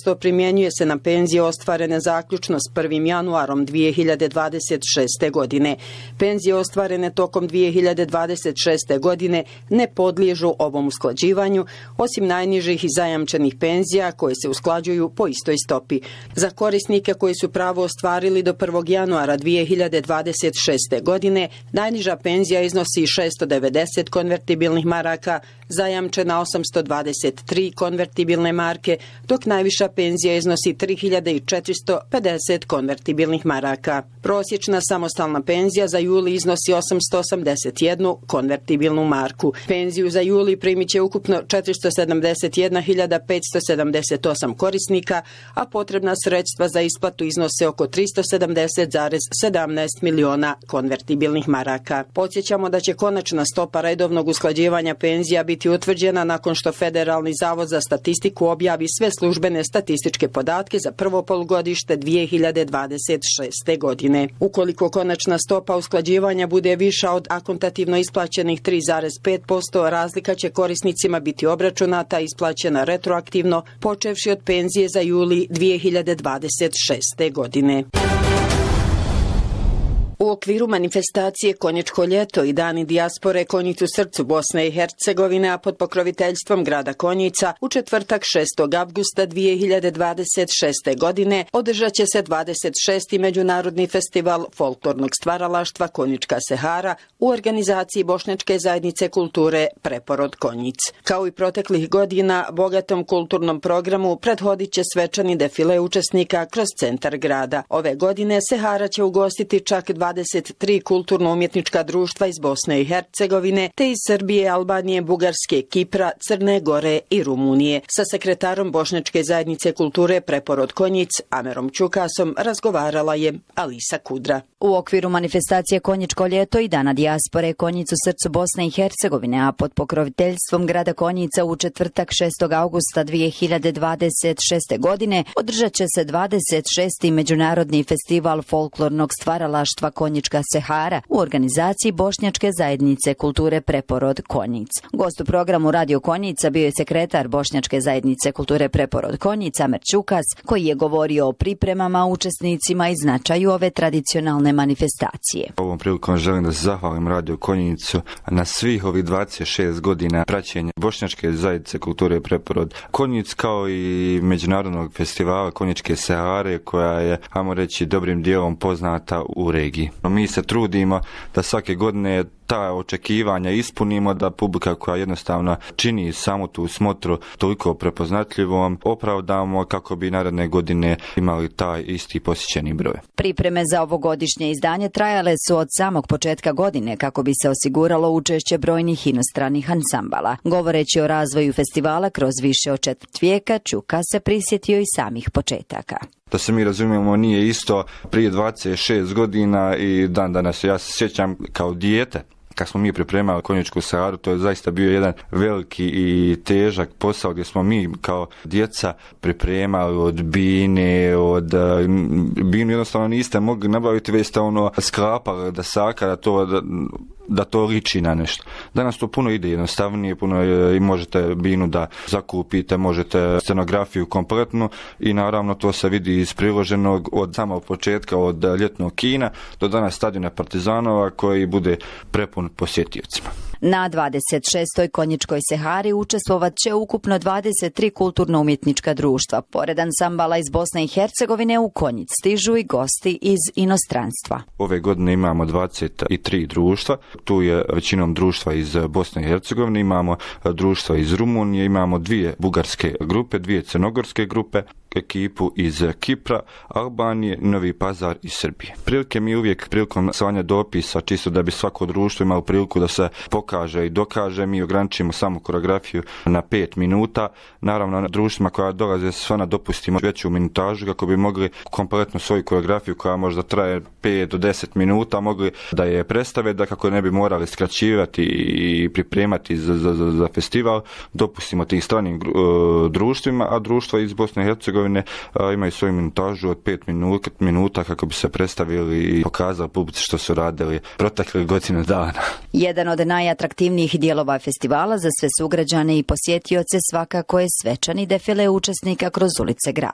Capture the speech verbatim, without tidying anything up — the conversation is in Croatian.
posto primjenjuje se na penzije ostvarene zaključno s prvim januarom dvije hiljade dvadeset šeste. godine. Penzije ostvarene tokom dvije hiljade dvadeset šeste. godine ne podliježu ovom usklađivanju, osim najnižih i zajamčenih penzija koje se usklađuju po istoj stopi. Za korisnike koji su pravo ostvarili do prvog januara dvije hiljade dvadeset šeste. godine, najniža penzija iznosi šesto devedeset konvertibilnih maraka, zajamčena osamsto dvadeset tri konvertibilne marke, dok najviša penzija iznosi tri hiljade četiristo pedeset konvertibilnih maraka. Prosječna samostalna penzija za juli iznosi osamsto osamdeset jednu konvertibilnu marku. Penziju za juli primit će ukupno četiristo sedamdeset jedna hiljada petsto sedamdeset osam korisnika, a potrebna sredstva za isplatu iznose oko tristo sedamdeset zarez sedamnaest miliona konvertibilnih maraka. Podsjećamo da će konačna stopa redovnog usklađivanja penzija biti utvrđena nakon što Federalni zavod za statistiku objavi sve službene statističke podatke za prvo polugodište dvije hiljade dvadeset šeste. godine. Ukoliko konačna stopa usklađivanja bude viša od akontativno isplaćenih tri zarez pet posto, razlika će korisnicima biti obračunata i isplaćena retroaktivno, počevši od penzije za juli dvije hiljade dvadeset šeste. godine. U okviru manifestacije Konjičko ljeto i Dani dijaspore Konjic u srcu Bosne i Hercegovine, a pod pokroviteljstvom grada Konjica, u četvrtak šestog avgusta dvije hiljade dvadeset šeste. godine održat će se dvadeset šesti. Međunarodni festival folklornog stvaralaštva Konjička Sehara u organizaciji Bošnjačke zajednice kulture Preporod Konjic. Kao i proteklih godina, bogatom kulturnom programu prethodit će svečani defile učesnika kroz centar grada. Ove godine Sehara će ugostiti čak dvadeset tri kulturno-umjetnička društva iz Bosne i Hercegovine, te iz Srbije, Albanije, Bugarske, Kipra, Crne Gore i Rumunije. Sa sekretarom Bošnjačke zajednice kulture Preporod Konjic, Amerom Ćukasom, razgovarala je Alisa Kudra. U okviru manifestacije Konjičko ljeto i Dana dijaspore Konjic u srcu Bosne i Hercegovine, a pod pokroviteljstvom grada Konjica u četvrtak šestog avgusta dvije hiljade dvadeset šeste. godine održat će se dvadeset šesti. Međunarodni festival folklornog stvaralaštva Konjička Sehara u organizaciji Bošnjačke zajednice kulture Preporod Konjic. Gost u programu Radio Konjica bio je sekretar Bošnjačke zajednice kulture Preporod Konjic, Amer Ćukas, koji je govorio o pripremama, učesnicima i značaju ove tradicionalne manifestacije. Ovom prilikom želim da se zahvalim Radio Konjicu na svih ovih dvadeset šest godina praćenja Bošnjačke zajednice kulture Preporod Konjic, kao i međunarodnog festivala Konjičke Sehare, koja je, ajmo reći, dobrim dijelom poznata u regiji. Mi se trudimo da svake godine ta očekivanja ispunimo, da publika koja jednostavno čini samu tu smotru toliko prepoznatljivom opravdamo kako bi naredne godine imali taj isti posjećeni broj. Pripreme za ovogodišnje izdanje trajale su od samog početka godine kako bi se osiguralo učešće brojnih inostranih ansambala. Govoreći o razvoju festivala kroz više od četvrt vijeka, Ćuka se prisjetio i samih početaka. Da se mi razumijemo, nije isto prije dvadeset šest godina i dan danas. Ja se sjećam kao dijete, kad smo mi pripremali Konjičku Seharu, to je zaista bio jedan veliki i težak posao gdje smo mi kao djeca pripremali od bine, od binu jednostavno niste mogli nabaviti, već ste ono sklapali da saka, da to da, da to liči na nešto. Danas to puno ide jednostavnije, puno je, i možete binu da zakupite, možete scenografiju kompletnu i naravno to se vidi iz priloženog od samog početka, od ljetnog kina do danas stadiona Partizanova koji bude prepun posjetiocima. Na dvadeset šestoj Konjičkoj Sehari učestvovat će ukupno dvadeset tri kulturno-umjetnička društva. Pored ansambala iz Bosne i Hercegovine u Konjic stižu i gosti iz inostranstva. Ove godine imamo dvadeset tri društva. Tu je većinom društva iz Bosne i Hercegovine, imamo društva iz Rumunije, imamo dvije bugarske grupe, dvije crnogorske grupe, ekipu iz Kipra, Albanije, Novi Pazar i Srbije. Prilike mi uvijek prilikom slanja dopisa, čisto da bi svako društvo imalo priliku da se pokaže i dokaže, mi ograničimo samu koreografiju na pet minuta. Naravno, na društvima koja dolaze sva na dopustimo veću minutažu kako bi mogli kompletnu svoju koreografiju koja možda traje pet do deset minuta mogli da je predstave, da kako ne bi morali skraćivati i pripremati za, za, za, za festival, dopustimo tih stranim uh, društvima, a društva iz Bosne i Hercegovine imaju svoju minutažu od pet minuta kako bi se predstavili i pokazali publici što su radili proteklih godina dana. Jedan od najatraktivnijih dijelova festivala za sve sugrađane i posjetioce svakako je svečani defile učesnika kroz ulice grada.